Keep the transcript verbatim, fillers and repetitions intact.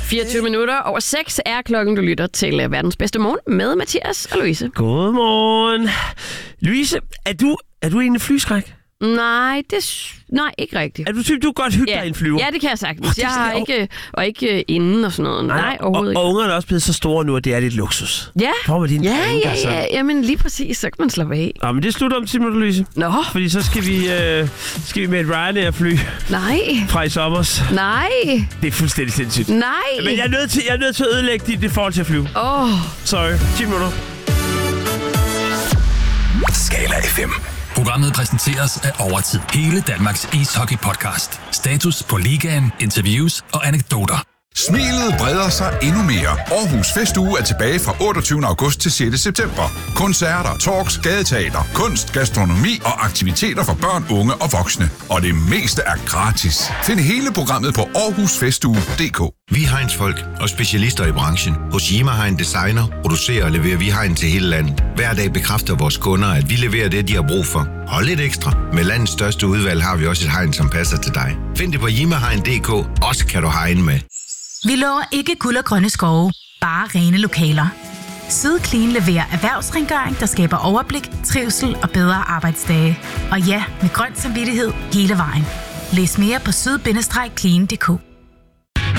fireogtyve minutter over seks er klokken, du lytter til Verdens Bedste Morgen med Mathias og Louise. Godmorgen. Louise, er du, er du egentlig flyskræk? Nej, det nej, ikke rigtigt. Er du typ, du kan godt hygge ja. dig i en flyver? Ja, det kan jeg sagtens. Oh, jeg har ikke, og ikke inden og sådan noget. Nej, nej overhovedet ikke. Og, og ungerne er også blevet så store nu, at det er lidt luksus. Ja, Får med dine ja, drenge, ja, altså. ja. Jamen lige præcis, så kan man slappe af. Nå, men det slutter om ti minutter, Louise. Nå. Fordi så skal vi, øh, skal vi med et Ryanair-fly. Nej. Fra i sommers. Nej. Det er fuldstændig sindssygt. Nej. Men jeg er nødt til, jeg er nødt til at ødelægge dit, dit forhold til at flyve. Åh. Oh. Sorry. ti minutter. Skala F M. Programmet præsenteres af Overtid. Hele Danmarks ishockey-podcast. Status på ligaen, interviews og anekdoter. Smilet breder sig endnu mere. Aarhus Festuge er tilbage fra otteogtyvende august til sjette september. Koncerter, talks, gadeteater, kunst, gastronomi og aktiviteter for børn, unge og voksne. Og det meste er gratis. Find hele programmet på aarhus festuge punktum d k. Vi er Heinz-folk og specialister i branchen. Hos Yima Hein Designer producerer og leverer vi hegn til hele landet. Hver dag bekræfter vores kunder, at vi leverer det, de har brug for. Hold lidt ekstra. Med landets største udvalg har vi også et hegn, som passer til dig. Find det på yima hein punktum d k. Også kan du hegne med. Vi lover ikke guld og grønne skove, bare rene lokaler. Sydclean leverer erhvervsrengøring, der skaber overblik, trivsel og bedre arbejdsdage. Og ja, med grøn samvittighed hele vejen. Læs mere på syd bindestreg clean punktum d k.